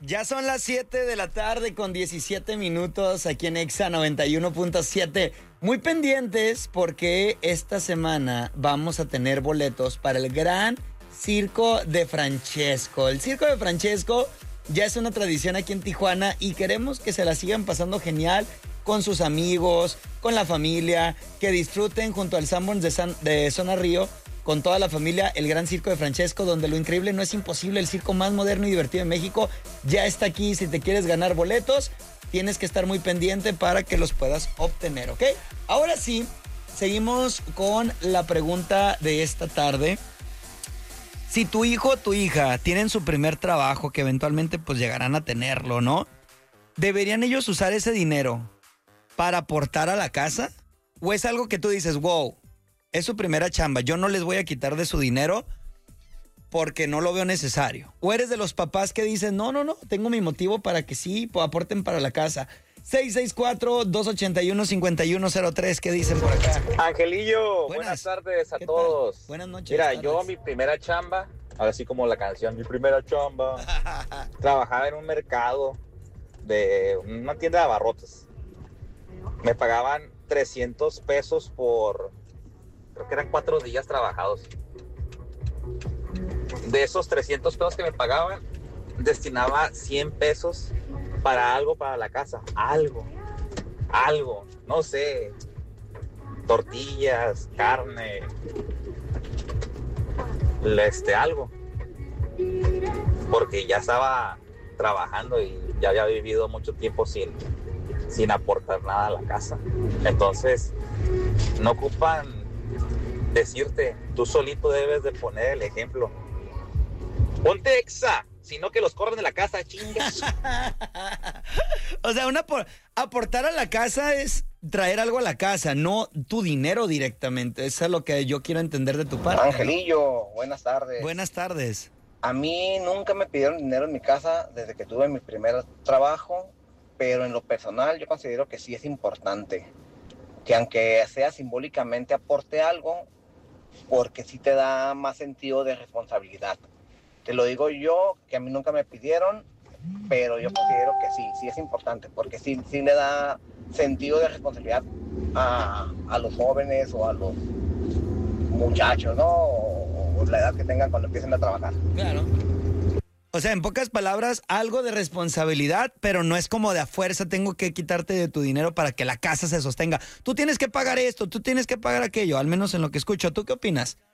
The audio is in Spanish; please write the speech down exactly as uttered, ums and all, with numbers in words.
Ya son las siete de la tarde con diecisiete minutos aquí en Exa noventa y uno punto siete. Muy pendientes porque esta semana vamos a tener boletos para el gran Circo de Francesco. El Circo de Francesco ya es una tradición aquí en Tijuana y queremos que se la sigan pasando genial con sus amigos, con la familia, que disfruten junto al Sanborns de, San, de Zona Río, con toda la familia, el Gran Circo de Francesco, donde lo increíble no es imposible, el circo más moderno y divertido de México ya está aquí. Si te quieres ganar boletos, tienes que estar muy pendiente para que los puedas obtener, ¿ok? Ahora sí, seguimos con la pregunta de esta tarde. Si tu hijo o tu hija tienen su primer trabajo, que eventualmente pues llegarán a tenerlo, ¿no? ¿Deberían ellos usar ese dinero para aportar a la casa? ¿O es algo que tú dices, wow, es su primera chamba, yo no les voy a quitar de su dinero porque no lo veo necesario? ¿O eres de los papás que dicen, no, no, no, tengo mi motivo para que sí aporten para la casa? seis seis cuatro, dos ocho uno, cinco uno cero tres, ¿qué dicen por acá? Angelillo, Buenas, buenas tardes a ¿qué todos. tal? Buenas noches. Mira, tardes. yo mi primera chamba, así como la canción, mi primera chamba, trabajaba en un mercado de una tienda de abarrotes. Me pagaban trescientos pesos por, creo que eran cuatro días trabajados. De esos trescientos pesos que me pagaban, destinaba cien pesos para algo para la casa, algo, algo, no sé, tortillas, carne, este, algo, porque ya estaba trabajando y ya había vivido mucho tiempo sin, sin aportar nada a la casa. Entonces, no ocupan decirte, tú solito debes de poner el ejemplo. Ponte Exa, sino que los corren de la casa, chingas. O sea, una por, aportar a la casa es traer algo a la casa, no tu dinero directamente. Eso es lo que yo quiero entender de tu parte. Angelillo, buenas tardes. Buenas tardes. A mí nunca me pidieron dinero en mi casa desde que tuve mi primer trabajo, pero en lo personal yo considero que sí es importante, que aunque sea simbólicamente aporte algo, porque sí te da más sentido de responsabilidad. Te lo digo yo, que a mí nunca me pidieron, pero yo considero que sí, sí es importante, porque sí, sí le da sentido de responsabilidad a, a los jóvenes o a los muchachos, ¿no? O, o la edad que tengan cuando empiecen a trabajar. Claro. O sea, en pocas palabras, algo de responsabilidad, pero no es como de a fuerza tengo que quitarte de tu dinero para que la casa se sostenga. Tú tienes que pagar esto, tú tienes que pagar aquello, al menos en lo que escucho. ¿Tú qué opinas?